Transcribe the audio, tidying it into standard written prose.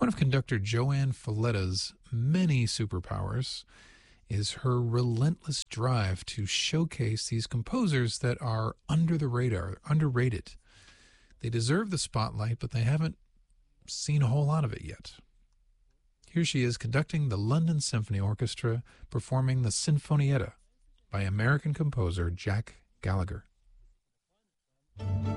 One of conductor Joanne Folletta's many superpowers is her relentless drive to showcase these composers that are under the radar, underrated. They deserve the spotlight, but they haven't seen a whole lot of it yet. Here she is conducting the London Symphony Orchestra performing the Sinfonietta by American composer Jack Gallagher.